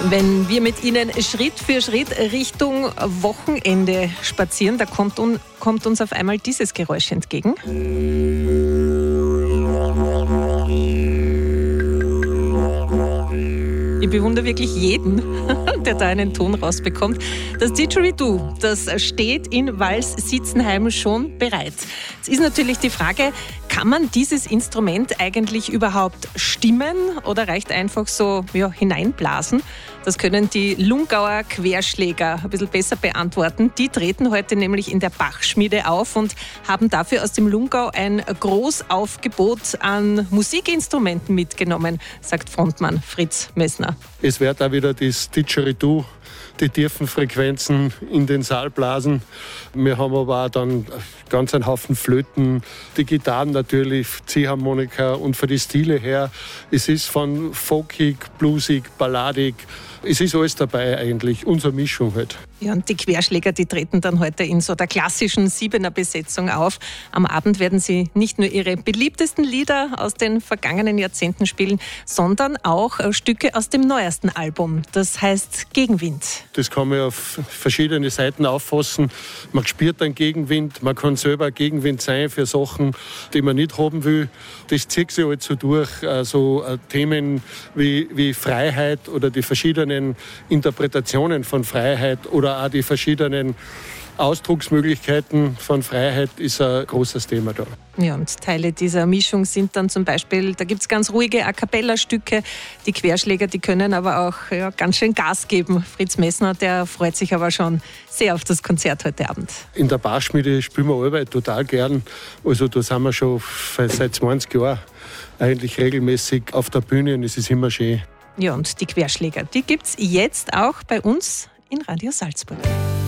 Wenn wir mit Ihnen Schritt für Schritt Richtung Wochenende spazieren, da kommt uns auf einmal dieses Geräusch entgegen. Ich bewundere wirklich jeden, der da einen Ton rausbekommt. Das Didgeridoo, das steht in Vals-Sitzenheim schon bereit. Jetzt ist natürlich die Frage, kann man dieses Instrument eigentlich überhaupt stimmen oder reicht einfach so hineinblasen? Das können die Lungauer Querschläger ein bisschen besser beantworten. Die treten heute nämlich in der Bachschmiede auf und haben dafür aus dem Lungau ein Großaufgebot an Musikinstrumenten mitgenommen, sagt Frontmann Fritz Messner. Es wird auch wieder das Didgeridoo, die tiefen Frequenzen in den Saal blasen. Wir haben aber auch dann ganz einen Haufen Flöten, die Gitarren natürlich, Ziehharmonika und von den Stile her, es ist von folkig, bluesig, balladig, es ist alles dabei eigentlich, unsere Mischung halt. Ja, und die Querschläger, die treten dann heute in so der klassischen 7er-Besetzung auf. Am Abend werden sie nicht nur ihre beliebtesten Lieder aus den vergangenen Jahrzehnten spielen, sondern auch Stücke aus dem neuesten Album. Das heißt Gegenwind. Das kann man auf verschiedene Seiten auffassen. Man spürt einen Gegenwind, man kann selber Gegenwind sein für Sachen, die man nicht haben will. Das zieht sich halt so durch, so Themen wie Freiheit oder die verschiedenen Interpretationen von Freiheit oder auch die verschiedenen Ausdrucksmöglichkeiten von Freiheit ist ein großes Thema da. Ja, und Teile dieser Mischung sind dann zum Beispiel, da gibt es ganz ruhige A-Cappella-Stücke. Die Querschläger, die können aber auch ganz schön Gas geben. Fritz Messner, der freut sich aber schon sehr auf das Konzert heute Abend. In der Bachschmiede spielen wir alle total gern. Also da sind wir schon seit 20 Jahren eigentlich regelmäßig auf der Bühne und es ist immer schön. Ja, und die Querschläger, die gibt es jetzt auch bei uns in Radio Salzburg.